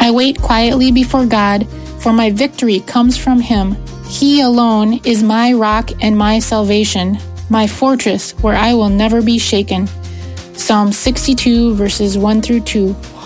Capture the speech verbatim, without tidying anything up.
I wait quietly before God, for my victory comes from Him. He alone is my rock and my salvation, my fortress where I will never be shaken. Psalm sixty-two, verses one through two.